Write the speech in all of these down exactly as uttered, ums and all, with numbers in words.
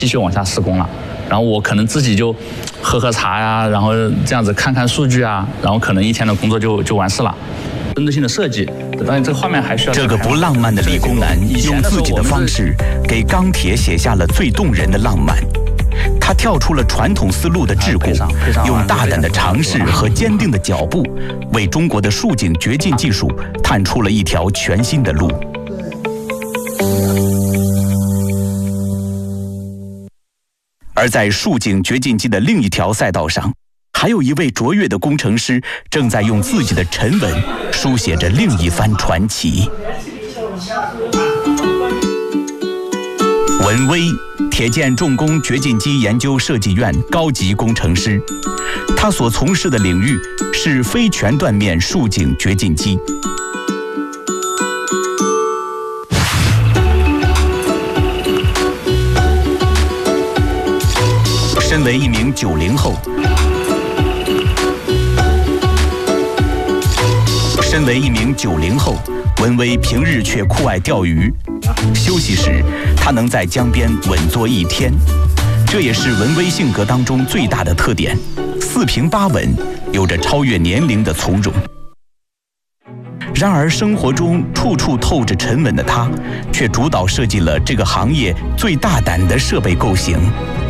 继续往下施工了。然后我可能自己就喝喝茶呀，然后这样子看看数据啊，然后可能一天的工作就就完事了。针对性的设计，当然这个画面还需要。 这个不浪漫的理工男用自己的方式给钢铁写下了最动人的浪漫。他跳出了传统思路的桎梏，用大胆的尝试和坚定的脚步，为中国的竖井掘进技术探出了一条全新的路。而在竖井掘进机的另一条赛道上，还有一位卓越的工程师正在用自己的沉稳书写着另一番传奇。文威，铁建重工掘进机研究设计院高级工程师，他所从事的领域是非全断面竖井掘进机。身为一名九零后，身为一名九零后，文威平日却酷爱钓鱼，休息时他能在江边稳坐一天，这也是文威性格当中最大的特点，四平八稳，有着超越年龄的从容。然而生活中处处透着沉稳的他，却主导设计了这个行业最大胆的设备构型。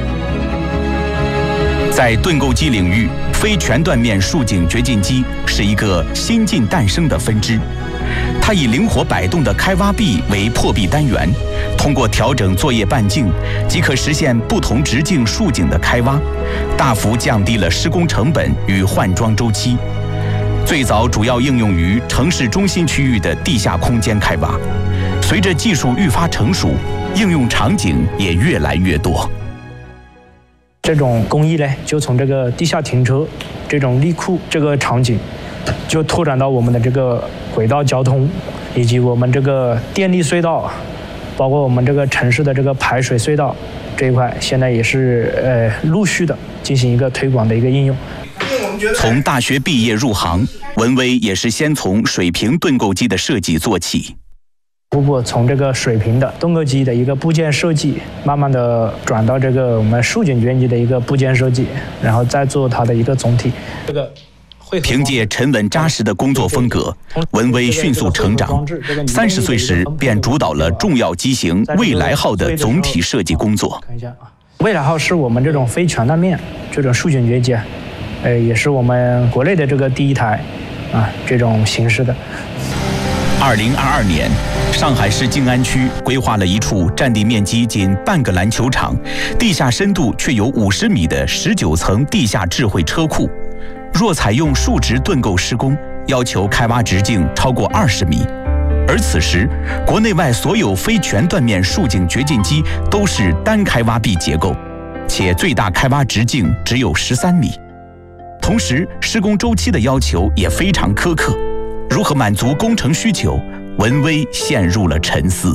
在盾构机领域，非全断面竖井掘进机是一个新近诞生的分支。它以灵活摆动的开挖臂为破壁单元，通过调整作业半径，即可实现不同直径竖井的开挖，大幅降低了施工成本与换装周期。最早主要应用于城市中心区域的地下空间开挖，随着技术愈发成熟，应用场景也越来越多。 这种工艺呢，就从这个地下停车这种立库这个场景，就拓展到我们的这个轨道交通，以及我们这个电力隧道，包括我们这个城市的这个排水隧道这一块，现在也是呃陆续的进行一个推广的一个应用。 从大学毕业入行，文威也是先从水平盾构机的设计做起。 逐步从这个水平的盾构机的一个部件设计，慢慢的转到这个我们竖井掘进机的一个部件设计，然后再做它的一个总体。这个凭借沉稳扎实的工作风格，文威迅速成长。三十岁时便主导了重要机型未来号的总体设计工作。 看一下啊，未来号是我们这种非全断面这种竖井掘机，呃，也是我们国内的这个第一台啊这种形式的。 二零二二年，上海市静安区规划了一处占地面积仅半个篮球场、地下深度却有五十米的十九层地下智慧车库。若采用竖直盾构施工，要求开挖直径超过二十米。而此时，国内外所有非全断面竖井掘进机都是单开挖臂结构，且最大开挖直径只有十三米。同时，施工周期的要求也非常苛刻。如何满足工程需求，文威陷入了沉思。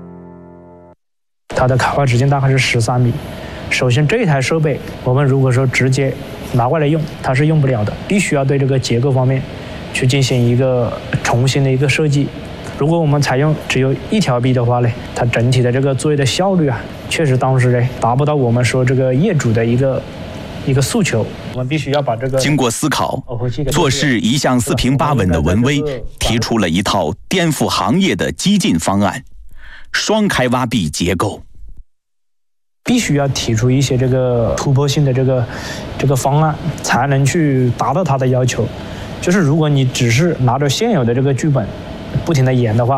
它的开挖直径大概是十三米。首先，这一台设备我们如果说直接拿过来用，它是用不了的，必须要对这个结构方面去进行一个重新的一个设计。如果我们采用只有一条臂的话呢，它整体的这个作业的效率啊，确实当时呢达不到我们说这个业主的一个一个诉求。我们必须要把这个经过思考，做事一向四平八稳的文威提出了一套颠覆行业的激进方案——双开挖臂结构。 必须要提出一些这个突破性的这个这个方案，才能去达到它的要求。就是如果你只是拿着现有的这个剧本不停的演的话，